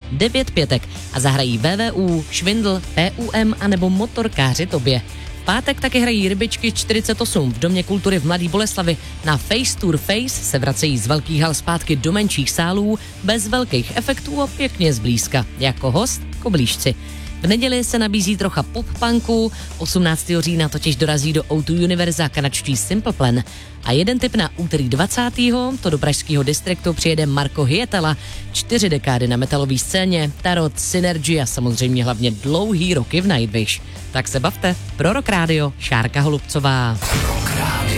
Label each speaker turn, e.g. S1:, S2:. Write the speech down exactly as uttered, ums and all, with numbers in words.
S1: devět pětek a zahrají V V U, Švindl, P U M a nebo Motorkáři Tobě. V pátek taky hrají Rybičky čtyřicet osm v Domě kultury v Mladý Boleslavi. Na Face Tour Face se vracejí z velkých hal zpátky do menších sálů, bez velkých efektů a pěkně zblízka. Jako host Koblížci. V neděli se nabízí trocha pop-punku, osmnáctého října totiž dorazí do O dva Univerza kanadští Simple Plan. A jeden tip na úterý dvacátého to do pražského distriktu přijede Marko Hyetala. Čtyři dekády na metalové scéně, Tarot, Synergy a samozřejmě hlavně dlouhý roky v Nightwish. Tak se bavte. Pro Rock Radio, Šárka Holubcová.